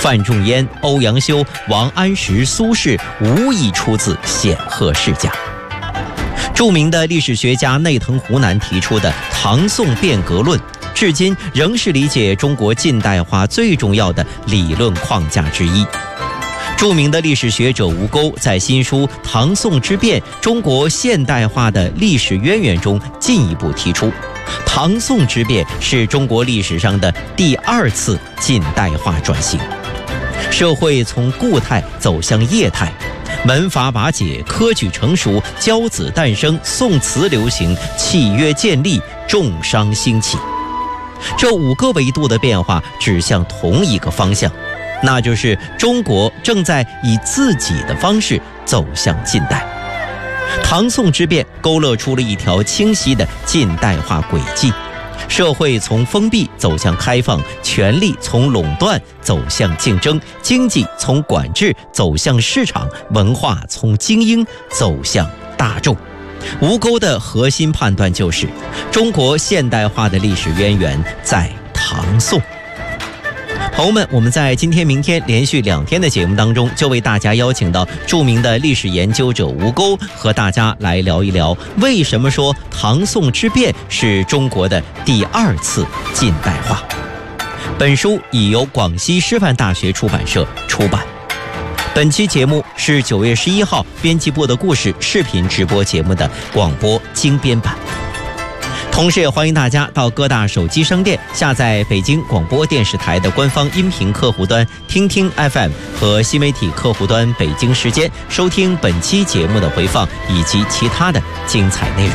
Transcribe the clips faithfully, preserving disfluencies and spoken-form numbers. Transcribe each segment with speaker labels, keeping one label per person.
Speaker 1: 范仲淹、欧阳修、王安石、苏轼无一出自显赫世家。著名的历史学家内藤湖南提出的唐宋变革论，至今仍是理解中国近代化最重要的理论框架之一。著名的历史学者吴钩在新书《唐宋之变：中国现代化的历史渊源》中进一步提出，唐宋之变是中国历史上的第二次近代化转型，社会从固态走向液态，门阀瓦解，科举成熟，交子诞生，宋词流行，契约建立，重商兴起。这五个维度的变化指向同一个方向，那就是中国正在以自己的方式走向近代。唐宋之变勾勒出了一条清晰的近代化轨迹，社会从封闭走向开放，权力从垄断走向竞争，经济从管制走向市场，文化从精英走向大众。吴钩的核心判断就是，中国现代化的历史渊源在唐宋。朋友们，我们在今天、明天连续两天的节目当中，就为大家邀请到著名的历史研究者吴钩，和大家来聊一聊，为什么说唐宋之变是中国的第二次近代化。本书已由广西师范大学出版社出版。本期节目是九月十一号编辑部的故事视频直播节目的广播精编版。同时也欢迎大家到各大手机商店下载北京广播电视台的官方音频客户端听听 F M 和新媒体客户端北京时间，收听本期节目的回放以及其他的精彩内容。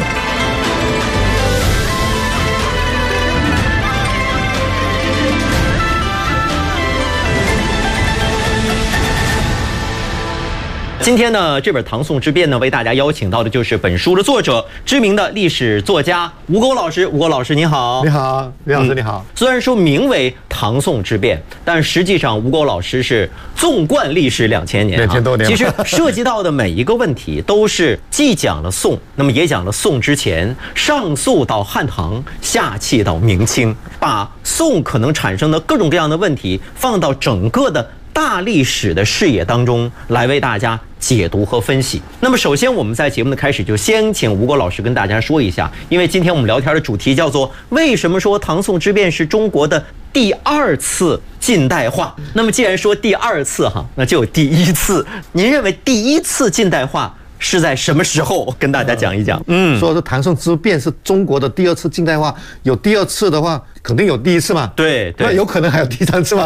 Speaker 1: 今天呢，这本《唐宋之变》呢，为大家邀请到的就是本书的作者，知名的历史作家吴钩老师。吴钩老师，你好！
Speaker 2: 你好，李老师，你好。
Speaker 1: 嗯、虽然说名为《唐宋之变》，但实际上吴钩老师是纵贯历史两千年、啊，
Speaker 2: 两千多年。
Speaker 1: 其实涉及到的每一个问题，都是既讲了宋，那么也讲了宋之前，上溯到汉唐，下契到明清，把宋可能产生的各种各样的问题，放到整个的大历史的视野当中来为大家解读和分析。那么首先我们在节目的开始就先请吴钩老师跟大家说一下，因为今天我们聊天的主题叫做为什么说唐宋之变是中国的第二次近代化。那么既然说第二次哈，那就有第一次。您认为第一次近代化是在什么时候？跟大家讲一讲。
Speaker 2: 嗯，说是唐宋之变是中国的第二次近代化，有第二次的话，肯定有第一次嘛。
Speaker 1: 对对，
Speaker 2: 那有可能还有第三次嘛。